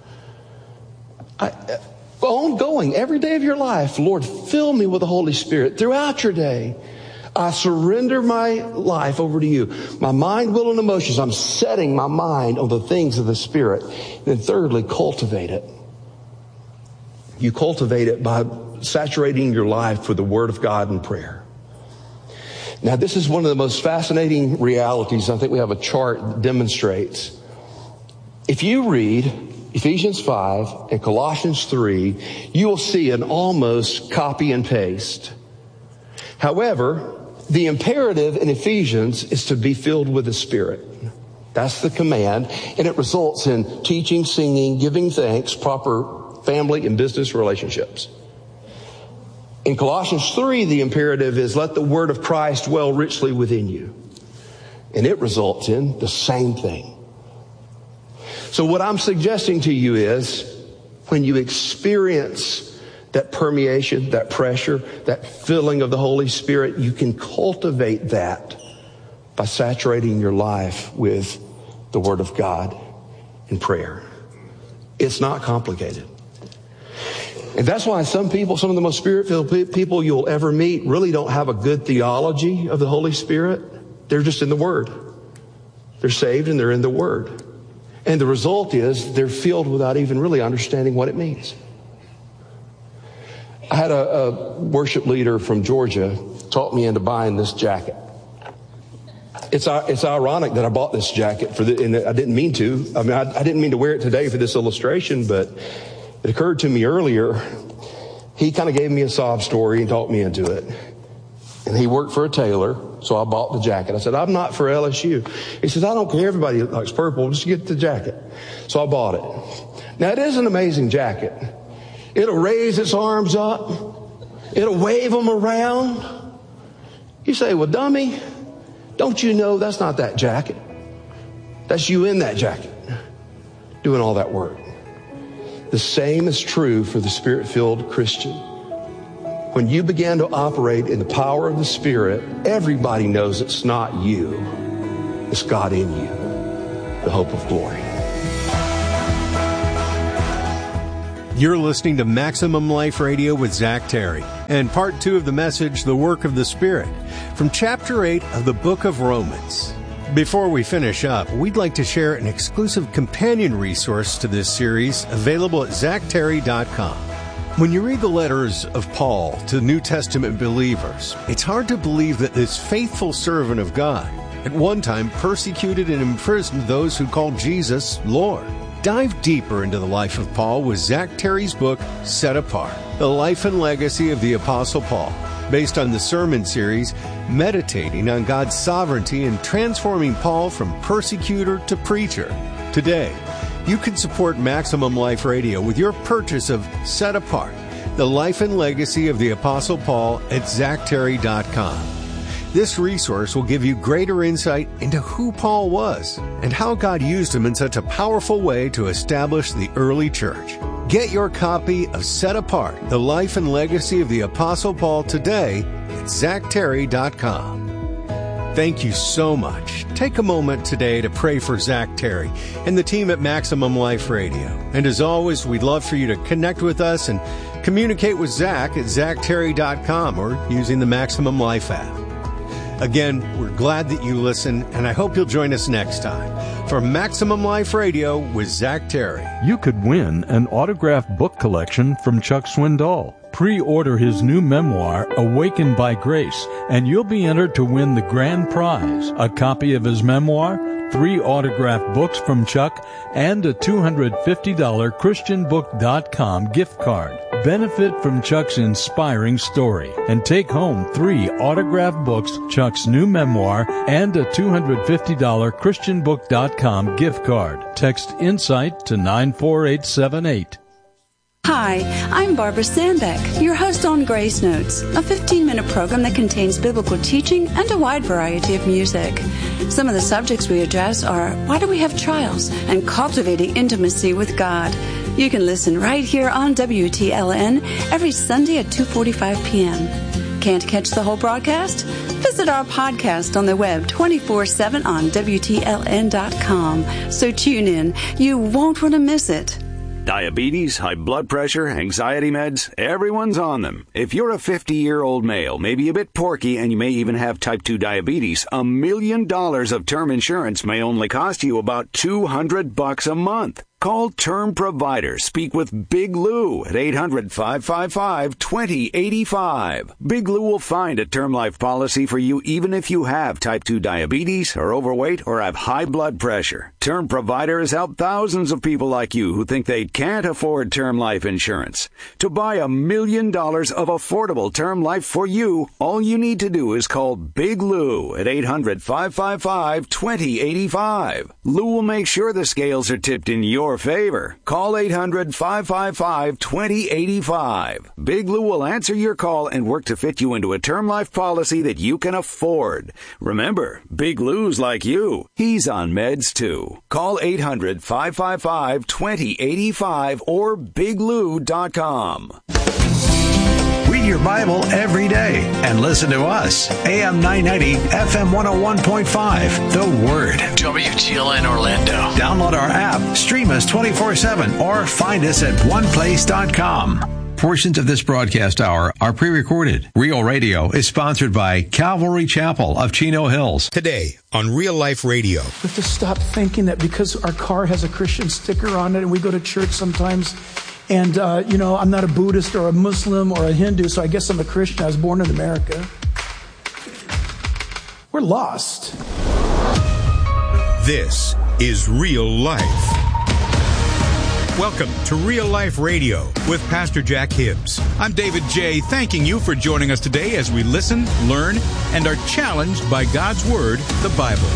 I, ongoing, every day of your life, Lord, fill me with the Holy Spirit throughout your day. I surrender my life over to you. My mind, will, and emotions. I'm setting my mind on the things of the Spirit. And then thirdly, cultivate it. You cultivate it by saturating your life with the Word of God and prayer. Now, this is one of the most fascinating realities. I think we have a chart that demonstrates. If you read Ephesians five and Colossians three, you will see an almost copy and paste. However, the imperative in Ephesians is to be filled with the Spirit. That's the command, and it results in teaching, singing, giving thanks, proper family and business relationships. In Colossians three, the imperative is let the word of Christ dwell richly within you. And it results in the same thing. So what I'm suggesting to you is when you experience that permeation, that pressure, that filling of the Holy Spirit, you can cultivate that by saturating your life with the Word of God and prayer. It's not complicated. And that's why some people, some of the most Spirit-filled people you'll ever meet really don't have a good theology of the Holy Spirit. They're just in the Word. They're saved and they're in the Word. And the result is they're filled without even really understanding what it means. I had a, a worship leader from Georgia talk me into buying this jacket. It's it's ironic that I bought this jacket for the, and I didn't mean to. I mean, I, I didn't mean to wear it today for this illustration, but it occurred to me earlier. He kind of gave me a sob story and talked me into it. And he worked for a tailor, so I bought the jacket. I said, I'm not for L S U. He says, I don't care. Everybody likes purple. Just get the jacket. So I bought it. Now, it is an amazing jacket. It'll raise its arms up. It'll wave them around. You say, well, dummy, don't you know that's not that jacket? That's you in that jacket doing all that work. The same is true for the Spirit-filled Christian. when you begin to operate in the power of the Spirit, everybody knows it's not you. It's God in you, the hope of glory. You're listening to Maximum Life Radio with Zach Terry, and part two of the message, The Work of the Spirit, from chapter eight of the book of Romans. Before we finish up, we'd like to share an exclusive companion resource to this series available at zach terry dot com. When you read the letters of Paul to New Testament believers, it's hard to believe that this faithful servant of God at one time persecuted and imprisoned those who called Jesus Lord. Dive deeper into the life of Paul with Zach Terry's book, Set Apart, The Life and Legacy of the Apostle Paul, based on the sermon series, Meditating on God's Sovereignty and Transforming Paul from Persecutor to Preacher. Today, you can support Maximum Life Radio with your purchase of Set Apart, The Life and Legacy of the Apostle Paul at zach terry dot com. This resource will give you greater insight into who Paul was and how God used him in such a powerful way to establish the early church. Get your copy of Set Apart, The Life and Legacy of the Apostle Paul today at zach terry dot com. Thank you so much. Take a moment today to pray for Zach Terry and the team at Maximum Life Radio. And as always, we'd love for you to connect with us and communicate with Zach at zach terry dot com or using the Maximum Life app. Again, we're glad that you listen, and I hope you'll join us next time for Maximum Life Radio with Zach Terry. You could win an autographed book collection from Chuck Swindoll. Pre-order his new memoir, Awakened by Grace, and you'll be entered to win the grand prize, a copy of his memoir, three autographed books from Chuck, and a two hundred fifty dollars christian book dot com gift card. Benefit from Chuck's inspiring story and take home three autographed books, Chuck's new memoir, and a two hundred fifty dollars christian book dot com gift card. Text INSIGHT to nine four eight seven eight. Hi, I'm Barbara Sandbeck, your host on Grace Notes, a fifteen-minute program that contains biblical teaching and a wide variety of music. Some of the subjects we address are why do we have trials and cultivating intimacy with God. You can listen right here on W T L N every Sunday at two forty-five p.m. Can't catch the whole broadcast? Visit our podcast on the web twenty-four seven on W T L N dot com. So tune in. You won't want to miss it. Diabetes, high blood pressure, anxiety meds, everyone's on them. If you're a fifty-year-old male, maybe a bit porky, and you may even have type two diabetes, a million dollars of term insurance may only cost you about two hundred bucks a month. Call Term Provider. Speak with Big Lou at eight hundred, five five five, two zero eight five. Big Lou will find a term life policy for you even if you have type two diabetes, are overweight, or have high blood pressure. Term Provider has helped thousands of people like you who think they can't afford term life insurance. To buy a million dollars of affordable term life for you, all you need to do is call Big Lou at eight hundred, five five five, two zero eight five. Lou will make sure the scales are tipped in your favor. Call eight hundred, five five five, two zero eight five. Big Lou will answer your call and work to fit you into a term life policy that you can afford. Remember, Big Lou's like you. He's on meds too. Call eight hundred, five five five, two zero eight five or big lou dot com. Read your Bible every day and listen to us. A M nine ninety, F M one oh one point five. The Word. W T L N Orlando. Download our app, stream us twenty-four seven, or find us at one place dot com. Portions of this broadcast hour are pre-recorded. Real Radio is sponsored by Calvary Chapel of Chino Hills. Today on Real Life Radio. We have to stop thinking that because our car has a Christian sticker on it and we go to church sometimes and, uh, you know, I'm not a Buddhist or a Muslim or a Hindu, so I guess I'm a Christian. I was born in America. We're lost. This is Real Life. Welcome to Real Life Radio with Pastor Jack Hibbs. I'm David J., thanking you for joining us today as we listen, learn, and are challenged by God's Word, the Bible.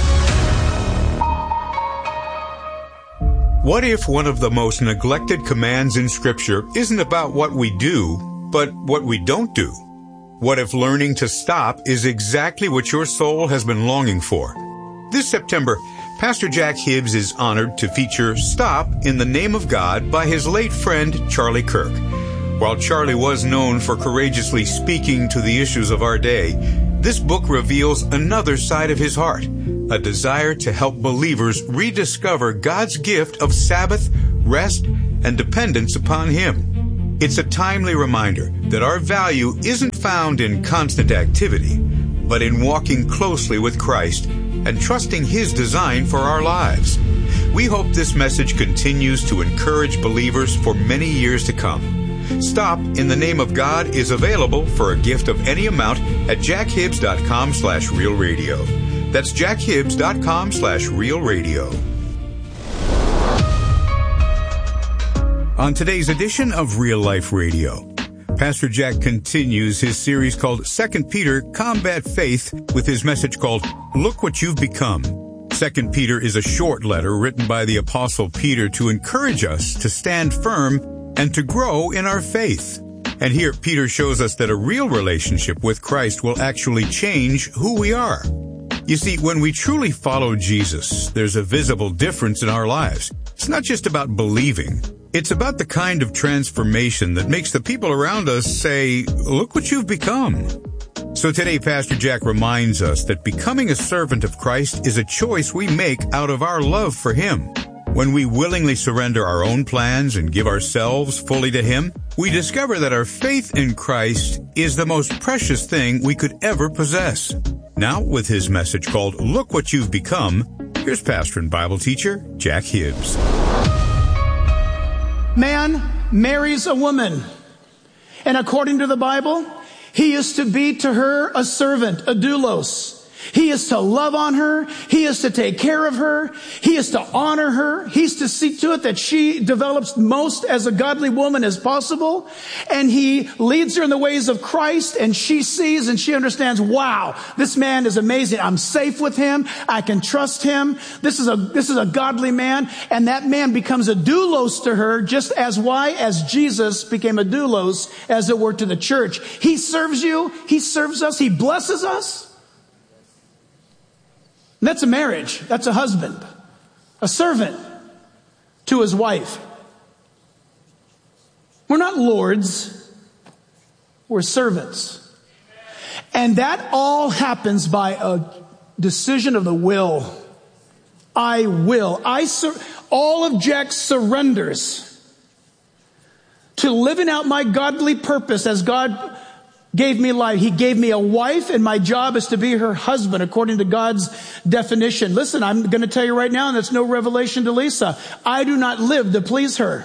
What if one of the most neglected commands in Scripture isn't about what we do, but what we don't do? What if learning to stop is exactly what your soul has been longing for? This September, Pastor Jack Hibbs is honored to feature Stop in the Name of God by his late friend Charlie Kirk. While Charlie was known for courageously speaking to the issues of our day, this book reveals another side of his heart, a desire to help believers rediscover God's gift of Sabbath, rest, and dependence upon Him. It's a timely reminder that our value isn't found in constant activity, but in walking closely with Christ and trusting His design for our lives. We hope this message continues to encourage believers for many years to come. Stop in the Name of God is available for a gift of any amount at jackhibbs.com slash real radio. That's jackhibbs.com slash real radio. On today's edition of Real Life Radio, Pastor Jack continues his series called Second Peter Combat Faith with his message called Look What You've Become. Second Peter is a short letter written by the Apostle Peter to encourage us to stand firm and to grow in our faith. And here Peter shows us that a real relationship with Christ will actually change who we are. You see, when we truly follow Jesus, there's a visible difference in our lives. It's not just about believing. It's about the kind of transformation that makes the people around us say, look what you've become. So today, Pastor Jack reminds us that becoming a servant of Christ is a choice we make out of our love for Him. When we willingly surrender our own plans and give ourselves fully to Him, we discover that our faith in Christ is the most precious thing we could ever possess. Now, with his message called Look What You've Become, here's pastor and Bible teacher Jack Hibbs. Man marries a woman, and according to the Bible, he is to be to her a servant, a doulos. He is to love on her. He is to take care of her. He is to honor her. He's to see to it that she develops most as a godly woman as possible. And he leads her in the ways of Christ, and she sees and she understands, wow, this man is amazing. I'm safe with him. I can trust him. This is a, this is a godly man. And that man becomes a doulos to her, just as why? As Jesus became a doulos, as it were, to the church. He serves you. He serves us. He blesses us. And that's a marriage. That's a husband, a servant to his wife. We're not lords. We're servants. And that all happens by a decision of the will. I will. I sur- all of Jack surrenders to living out my godly purpose as God gave me life. He gave me a wife, and my job is to be her husband according to God's definition. Listen, I'm going to tell you right now, and that's no revelation to Lisa. I do not live to please her.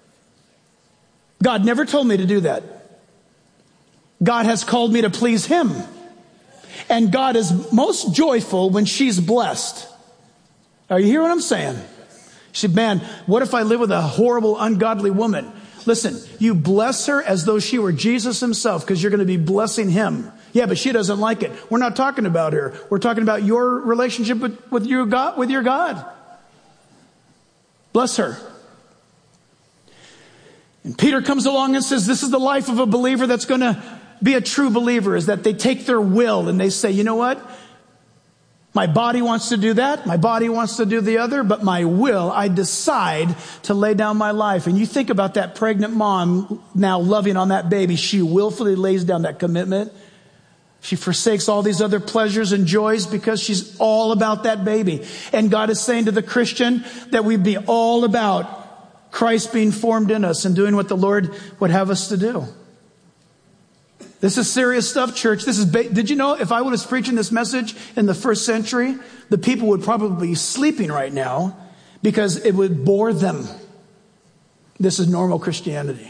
God never told me to do that. God has called me to please Him. And God is most joyful when she's blessed. Are you hearing what I'm saying? She said, man, what if I live with a horrible, ungodly woman? Listen, you bless her as though she were Jesus Himself, because you're going to be blessing Him. Yeah, but she doesn't like it. We're not talking about her. We're talking about your relationship with, with, your God, with your God. Bless her. And Peter comes along and says, this is the life of a believer that's going to be a true believer, is that they take their will and they say, you know what? My body wants to do that. My body wants to do the other. But my will, I decide to lay down my life. And you think about that pregnant mom now loving on that baby. She willfully lays down that commitment. She forsakes all these other pleasures and joys because she's all about that baby. And God is saying to the Christian that we be all about Christ being formed in us and doing what the Lord would have us to do. This is serious stuff, church. This is. Ba- Did you know if I was preaching this message in the first century, the people would probably be sleeping right now because it would bore them. This is normal Christianity.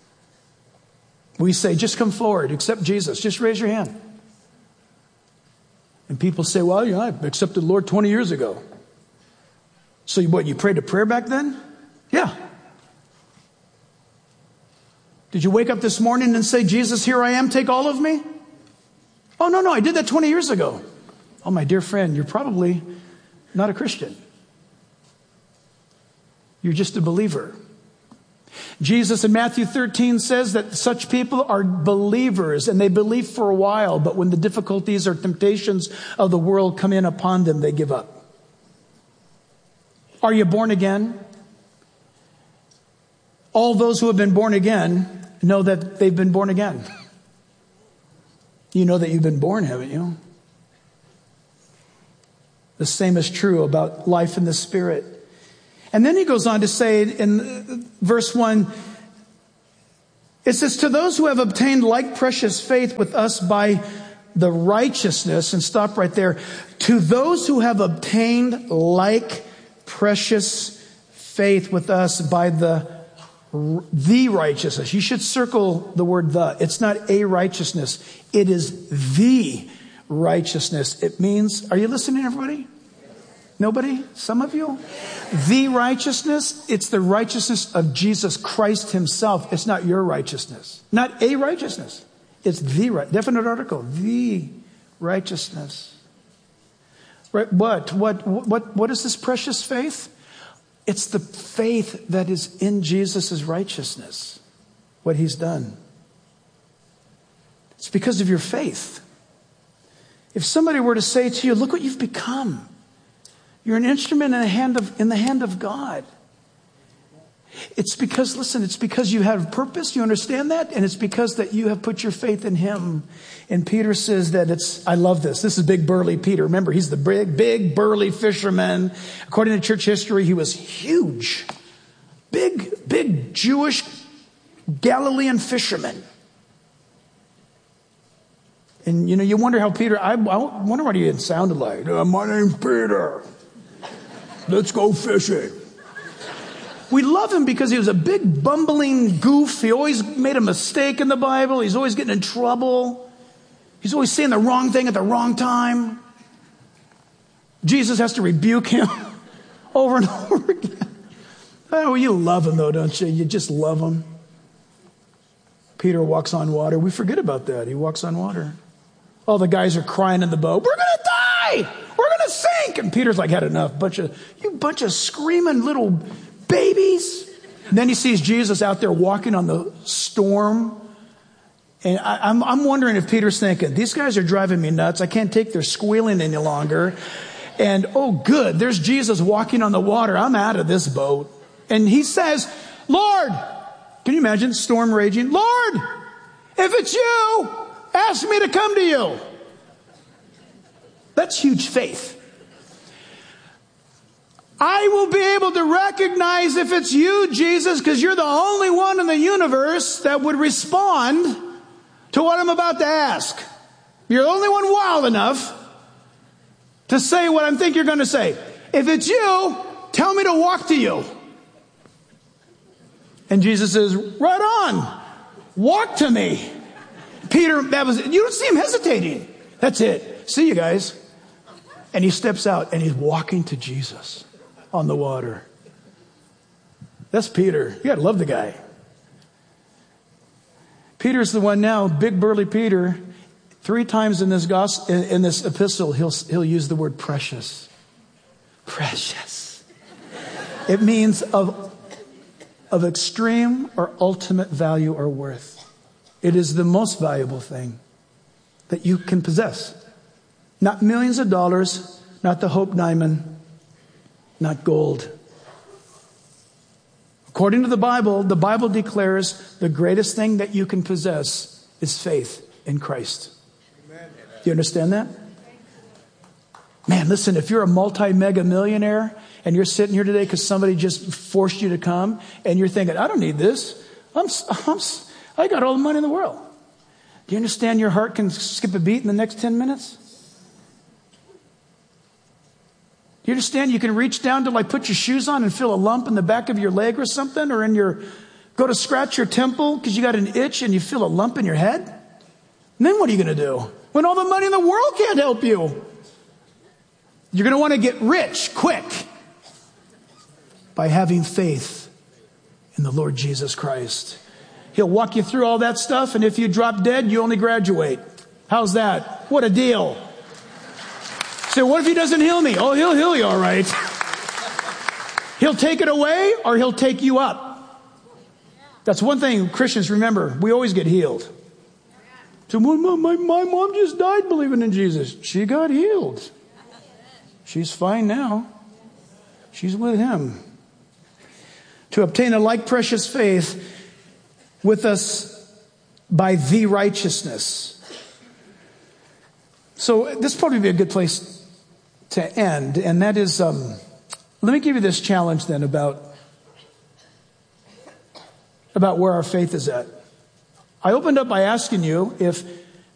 We say, just come forward, accept Jesus. Just raise your hand. And people say, well, you know, I accepted the Lord twenty years ago. So what, you prayed a prayer back then? Yeah. Did you wake up this morning and say, Jesus, here I am, take all of me? Oh, no, no, I did that twenty years ago. Oh, my dear friend, you're probably not a Christian. You're just a believer. Jesus in Matthew thirteen says that such people are believers, and they believe for a while, but when the difficulties or temptations of the world come in upon them, they give up. Are you born again? All those who have been born again know that they've been born again. You know that you've been born, haven't you? The same is true about life in the Spirit. And then he goes on to say in verse one, it says, to those who have obtained like precious faith with us by the righteousness, and stop right there. To those who have obtained like precious faith with us by the the righteousness. You should circle the word the. It's not a righteousness. It is the righteousness. It means, are you listening, everybody? Nobody? Some of you? The righteousness, it's the righteousness of Jesus Christ himself. It's not your righteousness. Not a righteousness. It's the right, definite article, the righteousness. Right? What? What? What? What is this precious faith? It's the faith that is in Jesus' righteousness, what he's done. It's because of your faith. If somebody were to say to you, look what you've become. You're an instrument in the hand of, in the hand of God. It's because, listen, it's because you have purpose, you understand that? And it's because that you have put your faith in him. And Peter says that it's, I love this. This is big burly Peter. Remember, he's the big, big burly fisherman. According to church history, he was huge. Big, big Jewish Galilean fisherman. And, you know, you wonder how Peter, I, I wonder what he had sounded like. Uh, my name's Peter. Let's go fishing. We love him because he was a big bumbling goof. He always made a mistake in the Bible. He's always getting in trouble. He's always saying the wrong thing at the wrong time. Jesus has to rebuke him over and over again. Oh, you love him though, don't you? You just love him. Peter walks on water. We forget about that. He walks on water. All the guys are crying in the boat. We're going to die. We're going to sink. And Peter's like, had enough. Bunch of, you bunch of screaming little babies. And then he sees Jesus out there walking on the storm. And I, I'm, I'm wondering if Peter's thinking, these guys are driving me nuts. I can't take their squealing any longer. And oh, good. There's Jesus walking on the water. I'm out of this boat. And he says, Lord, can you imagine storm raging? Lord, if it's you, ask me to come to you. That's huge faith. I will be able to recognize if it's you, Jesus, because you're the only one in the universe that would respond to what I'm about to ask. You're the only one wild enough to say what I think you're going to say. If it's you, tell me to walk to you. And Jesus says, right on. Walk to me. Peter, that was, you don't see him hesitating. That's it. See you guys. And he steps out and he's walking to Jesus on the water. That's Peter. You gotta love the guy. Peter's the one now, big burly Peter. Three times in this gospel, in, in this epistle, he'll he'll use the word precious. Precious. It means of of extreme or ultimate value or worth. It is the most valuable thing that you can possess. Not millions of dollars, not the Hope Diamond, not gold. According to the Bible, the Bible declares the greatest thing that you can possess is faith in Christ. Amen. Do you understand that? Man, listen, if you're a multi-mega millionaire and you're sitting here today because somebody just forced you to come and you're thinking, I don't need this. I'm, I'm, I got all the money in the world. Do you understand your heart can skip a beat in the next ten minutes? Do you understand you can reach down to like put your shoes on and feel a lump in the back of your leg or something, or in your, go to scratch your temple because you got an itch and you feel a lump in your head? And then what are you going to do when all the money in the world can't help you? You're going to want to get rich quick by having faith in the Lord Jesus Christ. He'll walk you through all that stuff, and if you drop dead, you only graduate. How's that? What a deal. So what if he doesn't heal me? Oh, he'll heal you, all right. He'll take it away, or he'll take you up. That's one thing Christians remember. We always get healed. So my, my, my mom just died believing in Jesus. She got healed. She's fine now. She's with him. To obtain a like precious faith, with us by the righteousness. So this would probably be a good place to end, and that is, um, let me give you this challenge then about, about where our faith is at. I opened up by asking you if